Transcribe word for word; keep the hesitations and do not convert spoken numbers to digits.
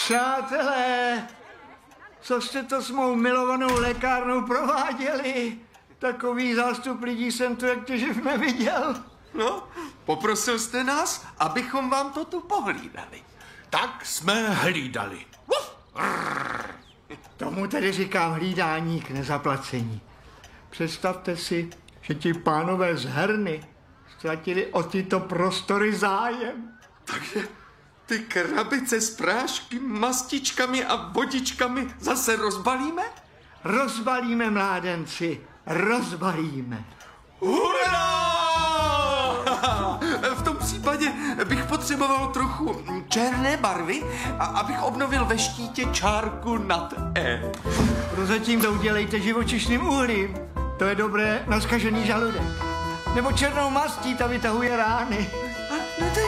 Přátelé, co jste to s mou milovanou lékárnou prováděli? Takový zástup lidí jsem tu jak těživ neviděl. No, poprosil jste nás, abychom vám to tu pohlídali. Tak jsme hlídali. Tomu tedy říkám hlídání k nezaplacení. Představte si, že ti pánové z herny ztratili o tyto prostory zájem. Takže ty krabice s prášky, mastičkami a vodičkami zase rozbalíme? Rozbalíme, mládenci, rozbalíme. Hurá! V tom případě bych potřeboval trochu černé barvy, a abych obnovil ve štítě čárku nad E. Prozatím to udělejte živočišným uhlím. To je dobré na zkažený žaludek. Nebo černou mastí, ta vytahuje rány. A, no to je